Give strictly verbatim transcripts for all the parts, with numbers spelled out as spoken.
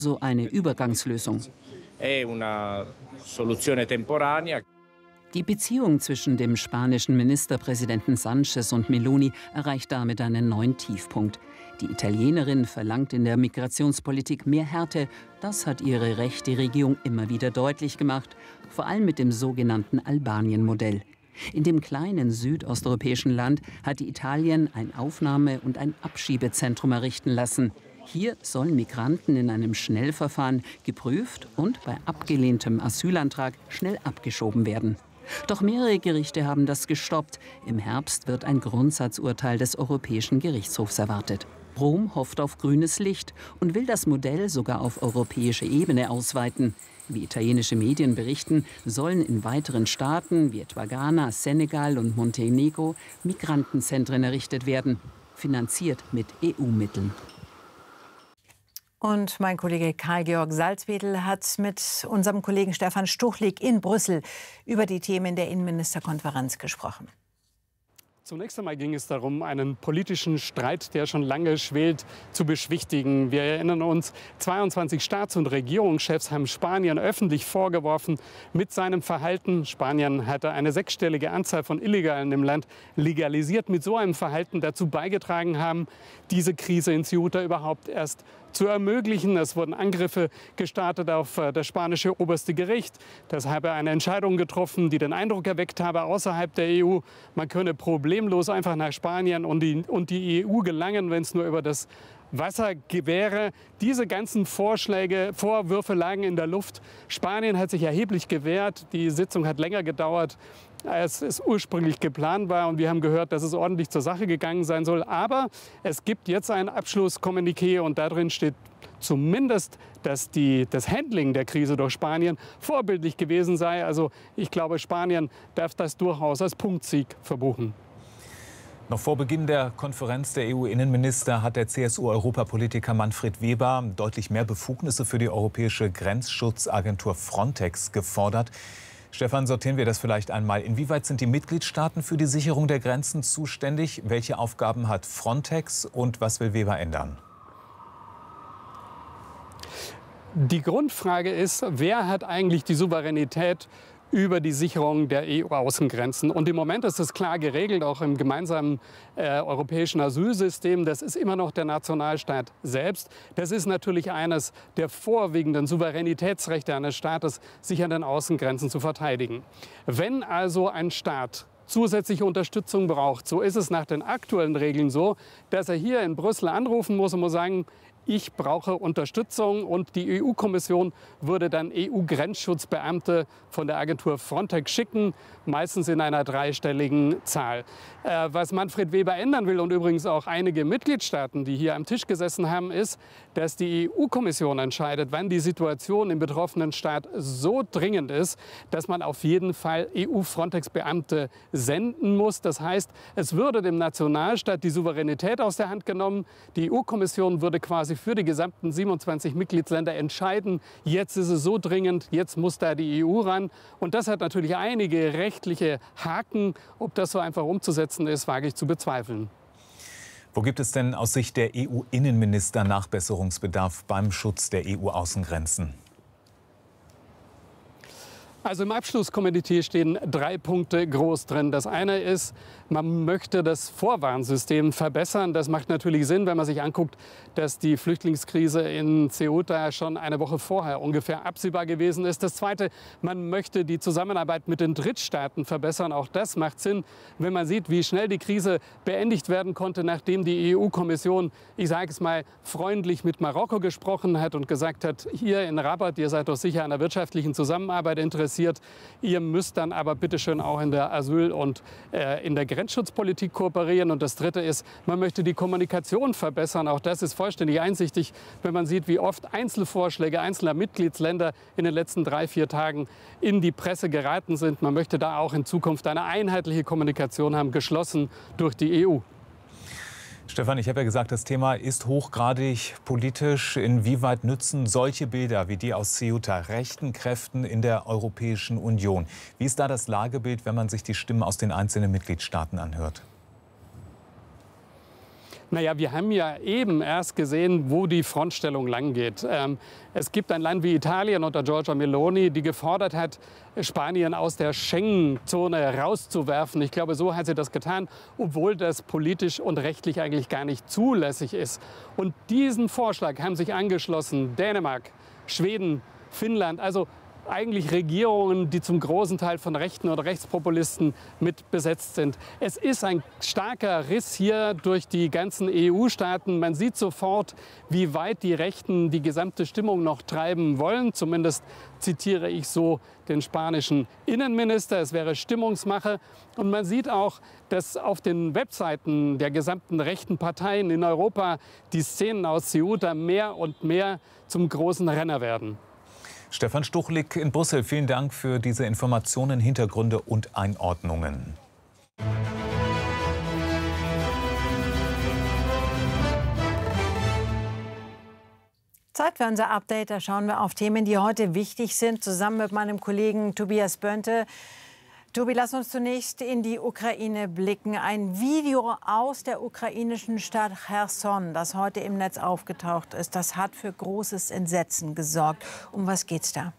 so eine Übergangslösung. Die Beziehung zwischen dem spanischen Ministerpräsidenten Sánchez und Meloni erreicht damit einen neuen Tiefpunkt. Die Italienerin verlangt in der Migrationspolitik mehr Härte. Das hat ihre rechte Regierung immer wieder deutlich gemacht, vor allem mit dem sogenannten Albanien-Modell. In dem kleinen südosteuropäischen Land hat Italien ein Aufnahme- und ein Abschiebezentrum errichten lassen. Hier sollen Migranten in einem Schnellverfahren geprüft und bei abgelehntem Asylantrag schnell abgeschoben werden. Doch mehrere Gerichte haben das gestoppt. Im Herbst wird ein Grundsatzurteil des Europäischen Gerichtshofs erwartet. Rom hofft auf grünes Licht und will das Modell sogar auf europäische Ebene ausweiten. Wie italienische Medien berichten, sollen in weiteren Staaten wie etwa Ghana, Senegal und Montenegro Migrantenzentren errichtet werden, finanziert mit E U-Mitteln. Und mein Kollege Karl-Georg Salzwedel hat mit unserem Kollegen Stefan Stuchlik in Brüssel über die Themen der Innenministerkonferenz gesprochen. Zunächst einmal ging es darum, einen politischen Streit, der schon lange schwelt, zu beschwichtigen. Wir erinnern uns, zweiundzwanzig Staats- und Regierungschefs haben Spanien öffentlich vorgeworfen, mit seinem Verhalten, Spanien hatte eine sechsstellige Anzahl von Illegalen im Land legalisiert, mit so einem Verhalten dazu beigetragen haben, diese Krise in Ceuta überhaupt erst zu ermöglichen. Es wurden Angriffe gestartet auf das spanische oberste Gericht. Das habe eine Entscheidung getroffen, die den Eindruck erweckt habe, außerhalb der E U, man könne problemlos einfach nach Spanien und die, und die E U gelangen, wenn es nur über das Wasser wäre. Diese ganzen Vorschläge, Vorwürfe lagen in der Luft. Spanien hat sich erheblich gewehrt. Die Sitzung hat länger gedauert, als es ursprünglich geplant war. Und wir haben gehört, dass es ordentlich zur Sache gegangen sein soll. Aber es gibt jetzt ein Abschlusskommuniqué und darin steht zumindest, dass die, das Handling der Krise durch Spanien vorbildlich gewesen sei. Also ich glaube, Spanien darf das durchaus als Punktsieg verbuchen. Noch vor Beginn der Konferenz der E U-Innenminister hat der C S U-Europapolitiker Manfred Weber deutlich mehr Befugnisse für die europäische Grenzschutzagentur Frontex gefordert. Stefan, sortieren wir das vielleicht einmal. Inwieweit sind die Mitgliedstaaten für die Sicherung der Grenzen zuständig? Welche Aufgaben hat Frontex und was will Weber ändern? Die Grundfrage ist, wer hat eigentlich die Souveränität über die Sicherung der E U-Außengrenzen. Und im Moment ist es klar geregelt, auch im gemeinsamen äh, europäischen Asylsystem. Das ist immer noch der Nationalstaat selbst. Das ist natürlich eines der vorwiegenden Souveränitätsrechte eines Staates, sich an den Außengrenzen zu verteidigen. Wenn also ein Staat zusätzliche Unterstützung braucht, so ist es nach den aktuellen Regeln so, dass er hier in Brüssel anrufen muss und muss sagen, ich brauche Unterstützung, und die E U-Kommission würde dann E U-Grenzschutzbeamte von der Agentur Frontex schicken, meistens in einer dreistelligen Zahl. Äh, was Manfred Weber ändern will, und übrigens auch einige Mitgliedstaaten, die hier am Tisch gesessen haben, ist, dass die E U-Kommission entscheidet, wann die Situation im betroffenen Staat so dringend ist, dass man auf jeden Fall E U-Frontex-Beamte senden muss. Das heißt, es würde dem Nationalstaat die Souveränität aus der Hand genommen. Die E U-Kommission würde quasi für die gesamten siebenundzwanzig Mitgliedsländer entscheiden, jetzt ist es so dringend, jetzt muss da die E U ran. Und das hat natürlich einige rechtliche Haken. Ob das so einfach umzusetzen ist, wage ich zu bezweifeln. Wo gibt es denn aus Sicht der E U-Innenminister Nachbesserungsbedarf beim Schutz der E U-Außengrenzen? Also im Abschlusskomitee stehen drei Punkte groß drin. Das eine ist, man möchte das Vorwarnsystem verbessern. Das macht natürlich Sinn, wenn man sich anguckt, dass die Flüchtlingskrise in Ceuta schon eine Woche vorher ungefähr absehbar gewesen ist. Das zweite, man möchte die Zusammenarbeit mit den Drittstaaten verbessern. Auch das macht Sinn, wenn man sieht, wie schnell die Krise beendigt werden konnte, nachdem die E U-Kommission, ich sage es mal, freundlich mit Marokko gesprochen hat und gesagt hat, hier in Rabat, ihr seid doch sicher an der wirtschaftlichen Zusammenarbeit interessiert. Ihr müsst dann aber bitte schön auch in der Asyl- und äh, in der Grenzschutzpolitik kooperieren. Und das Dritte ist, man möchte die Kommunikation verbessern. Auch das ist vollständig einsichtig, wenn man sieht, wie oft Einzelvorschläge einzelner Mitgliedsländer in den letzten drei, vier Tagen in die Presse geraten sind. Man möchte da auch in Zukunft eine einheitliche Kommunikation haben, geschlossen durch die E U. Stefan, ich habe ja gesagt, das Thema ist hochgradig politisch. Inwieweit nützen solche Bilder wie die aus Ceuta rechten Kräften in der Europäischen Union? Wie ist da das Lagebild, wenn man sich die Stimmen aus den einzelnen Mitgliedstaaten anhört? Naja, wir haben ja eben erst gesehen, wo die Frontstellung lang geht. Ähm, es gibt ein Land wie Italien unter Giorgia Meloni, die gefordert hat, Spanien aus der Schengen-Zone rauszuwerfen. Ich glaube, so hat sie das getan, obwohl das politisch und rechtlich eigentlich gar nicht zulässig ist. Und diesen Vorschlag haben sich angeschlossen Dänemark, Schweden, Finnland, also eigentlich Regierungen, die zum großen Teil von Rechten oder Rechtspopulisten mit besetzt sind. Es ist ein starker Riss hier durch die ganzen E U-Staaten. Man sieht sofort, wie weit die Rechten die gesamte Stimmung noch treiben wollen. Zumindest zitiere ich so den spanischen Innenminister. Es wäre Stimmungsmache. Und man sieht auch, dass auf den Webseiten der gesamten rechten Parteien in Europa die Szenen aus Ceuta mehr und mehr zum großen Renner werden. Stefan Stuchlik in Brüssel, vielen Dank für diese Informationen, Hintergründe und Einordnungen. Zeit für unser Update. Da schauen wir auf Themen, die heute wichtig sind, zusammen mit meinem Kollegen Tobias Bönte. Tobi, lass uns zunächst in die Ukraine blicken. Ein Video aus der ukrainischen Stadt Cherson, das heute im Netz aufgetaucht ist, das hat für großes Entsetzen gesorgt. Um was geht's da?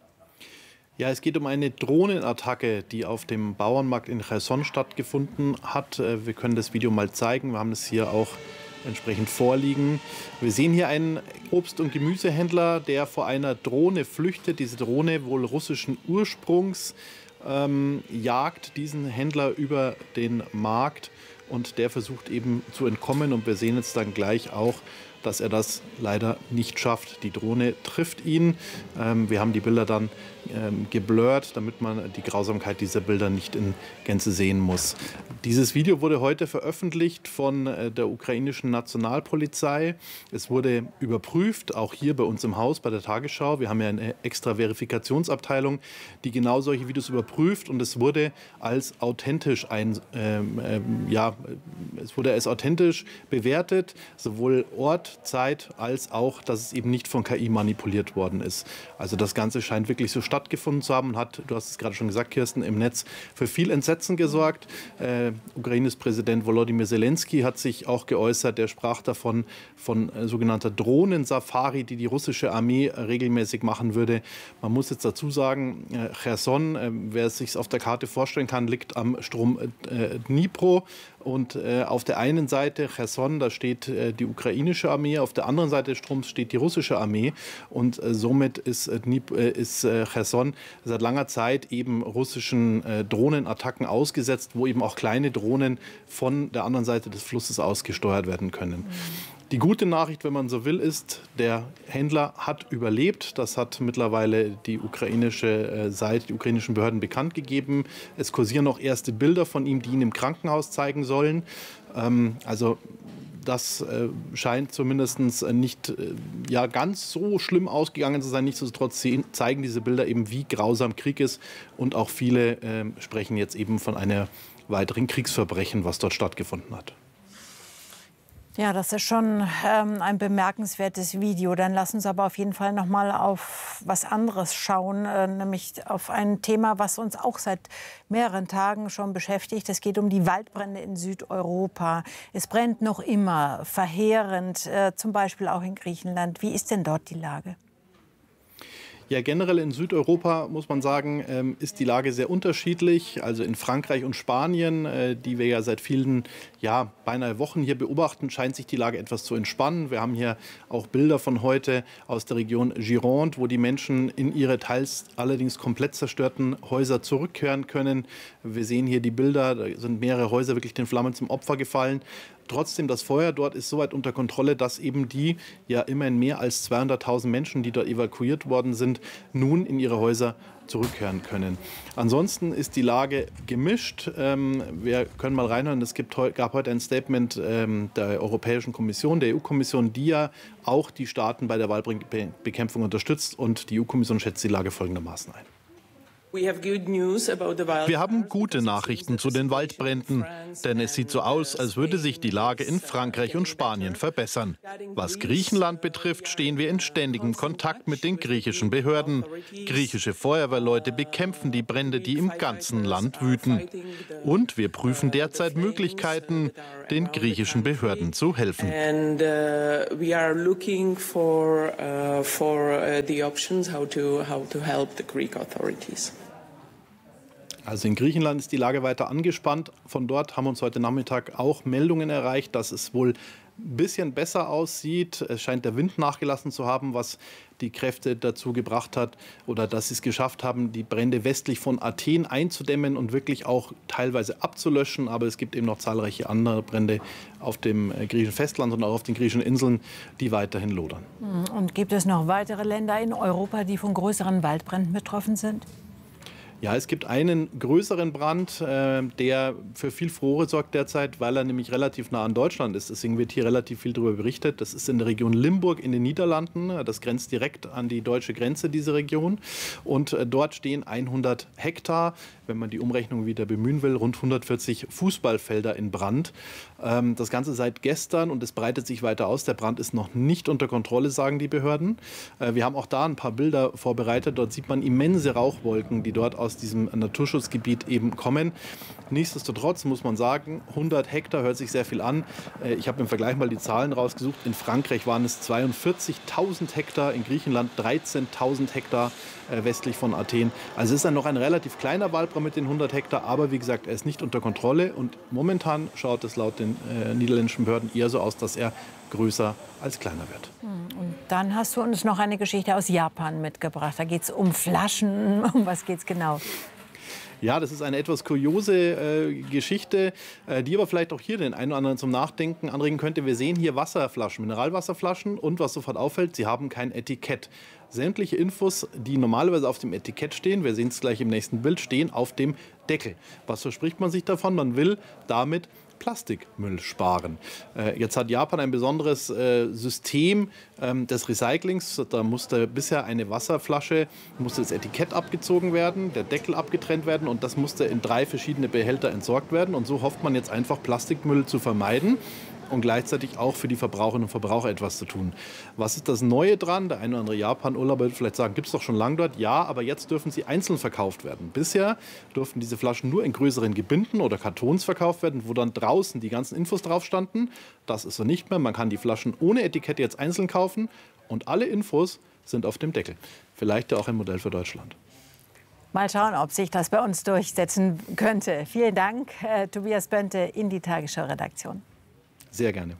Ja, es geht um eine Drohnenattacke, die auf dem Bauernmarkt in Cherson stattgefunden hat. Wir können das Video mal zeigen. Wir haben es hier auch entsprechend vorliegen. Wir sehen hier einen Obst- und Gemüsehändler, der vor einer Drohne flüchtet. Diese Drohne, wohl russischen Ursprungs, ähm, jagt diesen Händler über den Markt und der versucht eben zu entkommen. Und wir sehen jetzt dann gleich auch, dass er das leider nicht schafft. Die Drohne trifft ihn. Ähm, wir haben die Bilder dann ähm, geblurrt, damit man die Grausamkeit dieser Bilder nicht in Gänze sehen muss. Dieses Video wurde heute veröffentlicht von äh, der ukrainischen Nationalpolizei. Es wurde überprüft, auch hier bei uns im Haus, bei der Tagesschau. Wir haben ja eine extra Verifikationsabteilung, die genau solche Videos überprüft. Und es wurde als authentisch ein, ähm, ähm, ja, es wurde als authentisch bewertet, sowohl Ort, Zeit als auch, dass es eben nicht von K I manipuliert worden ist. Also das Ganze scheint wirklich so stattgefunden zu haben und hat, du hast es gerade schon gesagt, Kirsten, im Netz für viel Entsetzen gesorgt. Äh, Ukraines Präsident Volodymyr Zelensky hat sich auch geäußert. Der sprach davon, von äh, sogenannter Drohnensafari, die die russische Armee äh, regelmäßig machen würde. Man muss jetzt dazu sagen, äh, Cherson, äh, wer es sich auf der Karte vorstellen kann, liegt am Strom äh, Dnipro. Und äh, auf der einen Seite Cherson, da steht äh, die ukrainische Armee, auf der anderen Seite des Stroms steht die russische Armee. Und äh, somit ist, äh, ist äh, Cherson seit langer Zeit eben russischen äh, Drohnenattacken ausgesetzt, wo eben auch kleine Drohnen von der anderen Seite des Flusses aus gesteuert werden können. Mhm. Die gute Nachricht, wenn man so will, ist, der Händler hat überlebt. Das hat mittlerweile die ukrainische Seite, die ukrainischen Behörden bekannt gegeben. Es kursieren auch erste Bilder von ihm, die ihn im Krankenhaus zeigen sollen. Ähm, also das äh, scheint zumindest nicht äh, ja, ganz so schlimm ausgegangen zu sein. Nichtsdestotrotz zeigen diese Bilder eben, wie grausam Krieg ist. Und auch viele äh, sprechen jetzt eben von einer weiteren Kriegsverbrechen, was dort stattgefunden hat. Ja, das ist schon ähm, ein bemerkenswertes Video. Dann lass uns aber auf jeden Fall noch mal auf was anderes schauen, äh, nämlich auf ein Thema, was uns auch seit mehreren Tagen schon beschäftigt. Es geht um die Waldbrände in Südeuropa. Es brennt noch immer verheerend, äh, zum Beispiel auch in Griechenland. Wie ist denn dort die Lage? Ja, generell in Südeuropa, muss man sagen, ähm, ist die Lage sehr unterschiedlich. Also in Frankreich und Spanien, äh, die wir ja seit vielen, ja, beinahe Wochen hier beobachten, scheint sich die Lage etwas zu entspannen. Wir haben hier auch Bilder von heute aus der Region Gironde, wo die Menschen in ihre teils allerdings komplett zerstörten Häuser zurückkehren können. Wir sehen hier die Bilder, da sind mehrere Häuser wirklich den Flammen zum Opfer gefallen. Trotzdem, das Feuer dort ist so weit unter Kontrolle, dass eben die ja immerhin mehr als zweihunderttausend Menschen, die dort evakuiert worden sind, nun in ihre Häuser zurückkehren können. Ansonsten ist die Lage gemischt. Ähm, wir können mal reinhören. Es gibt, gab heute ein Statement ähm, der Europäischen Kommission, der E U-Kommission, die ja auch die Staaten bei der Waldbrandbekämpfung unterstützt. Und die E U-Kommission schätzt die Lage folgendermaßen ein. Wir haben gute Nachrichten zu den Waldbränden, denn es sieht so aus, als würde sich die Lage in Frankreich und Spanien verbessern. Was Griechenland betrifft, stehen wir in ständigem Kontakt mit den griechischen Behörden. Griechische Feuerwehrleute bekämpfen die Brände, die im ganzen Land wüten. Und wir prüfen derzeit Möglichkeiten, den griechischen Behörden zu helfen. And uh, we are looking for uh, for uh, the options how to how to help the Greek authorities. Also in Griechenland ist die Lage weiter angespannt. Von dort haben uns heute Nachmittag auch Meldungen erreicht, dass es wohl ein bisschen besser aussieht. Es scheint der Wind nachgelassen zu haben, was die Kräfte dazu gebracht hat oder dass sie es geschafft haben, die Brände westlich von Athen einzudämmen und wirklich auch teilweise abzulöschen. Aber es gibt eben noch zahlreiche andere Brände auf dem griechischen Festland und auch auf den griechischen Inseln, die weiterhin lodern. Und gibt es noch weitere Länder in Europa, die von größeren Waldbränden betroffen sind? Ja, es gibt einen größeren Brand, äh, der für viel Furore sorgt derzeit, weil er nämlich relativ nah an Deutschland ist. Deswegen wird hier relativ viel darüber berichtet. Das ist in der Region Limburg in den Niederlanden. Das grenzt direkt an die deutsche Grenze, diese Region. Und äh, dort stehen hundert Hektar, wenn man die Umrechnung wieder bemühen will, rund hundertvierzig Fußballfelder in Brand. Ähm, das Ganze seit gestern und es breitet sich weiter aus. Der Brand ist noch nicht unter Kontrolle, sagen die Behörden. Äh, wir haben auch da ein paar Bilder vorbereitet. Dort sieht man immense Rauchwolken, die dort aus diesem Naturschutzgebiet eben kommen. Nichtsdestotrotz muss man sagen, hundert Hektar hört sich sehr viel an. Äh, ich habe im Vergleich mal die Zahlen rausgesucht. In Frankreich waren es zweiundvierzigtausend Hektar, in Griechenland dreizehntausend Hektar äh, westlich von Athen. Also es ist dann noch ein relativ kleiner Waldbrand mit den hundert Hektar, aber wie gesagt, er ist nicht unter Kontrolle und momentan schaut es laut den äh, niederländischen Behörden eher so aus, dass er größer als kleiner wird. Und dann hast du uns noch eine Geschichte aus Japan mitgebracht. Da geht es um Flaschen. Um was geht es genau? Ja, das ist eine etwas kuriose äh, Geschichte, äh, die aber vielleicht auch hier den einen oder anderen zum Nachdenken anregen könnte. Wir sehen hier Wasserflaschen, Mineralwasserflaschen und was sofort auffällt, sie haben kein Etikett. Sämtliche Infos, die normalerweise auf dem Etikett stehen, wir sehen es gleich im nächsten Bild, stehen auf dem Deckel. Was verspricht man sich davon? Man will damit Plastikmüll sparen. Äh, jetzt hat Japan ein besonderes äh, System ähm, des Recyclings. Da musste bisher eine Wasserflasche, musste das Etikett abgezogen werden, der Deckel abgetrennt werden und das musste in drei verschiedene Behälter entsorgt werden. Und so hofft man jetzt einfach, Plastikmüll zu vermeiden und gleichzeitig auch für die Verbraucherinnen und Verbraucher etwas zu tun. Was ist das Neue dran? Der eine oder andere Japan-Urlauber wird vielleicht sagen, gibt es doch schon lange dort. Ja, aber jetzt dürfen sie einzeln verkauft werden. Bisher durften diese Flaschen nur in größeren Gebinden oder Kartons verkauft werden, wo dann draußen die ganzen Infos drauf standen. Das ist so nicht mehr. Man kann die Flaschen ohne Etikette jetzt einzeln kaufen und alle Infos sind auf dem Deckel. Vielleicht ja auch ein Modell für Deutschland. Mal schauen, ob sich das bei uns durchsetzen könnte. Vielen Dank, äh, Tobias Bönte in die Tagesschau-Redaktion. Sehr gerne.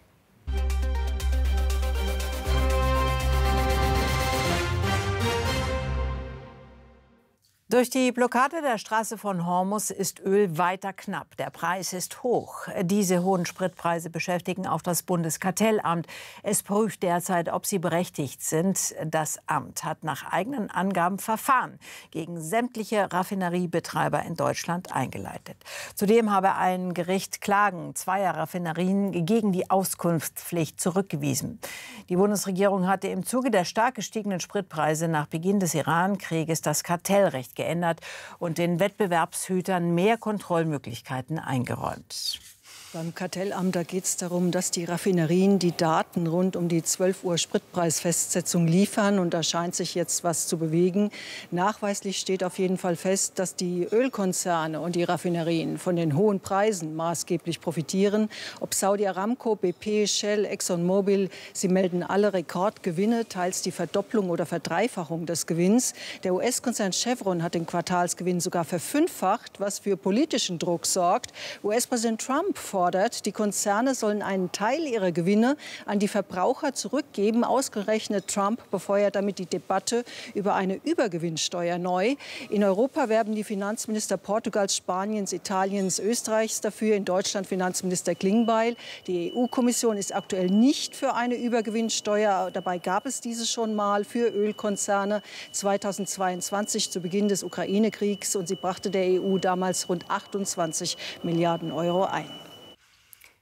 Durch die Blockade der Straße von Hormuz ist Öl weiter knapp. Der Preis ist hoch. Diese hohen Spritpreise beschäftigen auch das Bundeskartellamt. Es prüft derzeit, ob sie berechtigt sind. Das Amt hat nach eigenen Angaben Verfahren gegen sämtliche Raffineriebetreiber in Deutschland eingeleitet. Zudem habe ein Gericht Klagen zweier Raffinerien gegen die Auskunftspflicht zurückgewiesen. Die Bundesregierung hatte im Zuge der stark gestiegenen Spritpreise nach Beginn des Iran-Krieges das Kartellrecht geändert und den Wettbewerbshütern mehr Kontrollmöglichkeiten eingeräumt. Beim Kartellamt geht es darum, dass die Raffinerien die Daten rund um die zwölf Uhr Spritpreisfestsetzung liefern. Und da scheint sich jetzt was zu bewegen. Nachweislich steht auf jeden Fall fest, dass die Ölkonzerne und die Raffinerien von den hohen Preisen maßgeblich profitieren. Ob Saudi Aramco, B P, Shell, ExxonMobil, sie melden alle Rekordgewinne, teils die Verdopplung oder Verdreifachung des Gewinns. Der U S-Konzern Chevron hat den Quartalsgewinn sogar verfünffacht, was für politischen Druck sorgt. U S-Präsident Trump fordert, die Konzerne sollen einen Teil ihrer Gewinne an die Verbraucher zurückgeben. Ausgerechnet Trump befeuert damit die Debatte über eine Übergewinnsteuer neu. In Europa werben die Finanzminister Portugals, Spaniens, Italiens, Österreichs dafür. In Deutschland Finanzminister Klingbeil. Die E U-Kommission ist aktuell nicht für eine Übergewinnsteuer. Dabei gab es diese schon mal für Ölkonzerne zweitausendzweiundzwanzig zu Beginn des Ukraine-Kriegs. Und sie brachte der E U damals rund achtundzwanzig Milliarden Euro ein.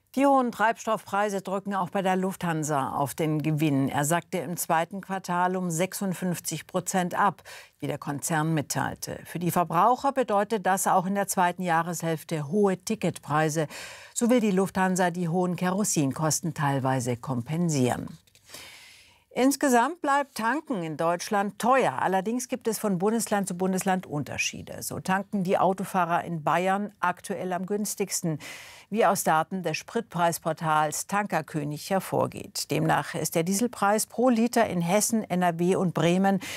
Die hohen Treibstoffpreise drücken auch bei der Lufthansa auf den Gewinn. Er sackte im zweiten Quartal um sechsundfünfzig Prozent ab, wie der Konzern mitteilte. Für die Verbraucher bedeutet das auch in der zweiten Jahreshälfte hohe Ticketpreise. So will die Lufthansa die hohen Kerosinkosten teilweise kompensieren. Insgesamt bleibt Tanken in Deutschland teuer. Allerdings gibt es von Bundesland zu Bundesland Unterschiede. So tanken die Autofahrer in Bayern aktuell am günstigsten, wie aus Daten des Spritpreisportals Tankerkönig hervorgeht. Demnach ist der Dieselpreis pro Liter in Hessen, N R W und Bremen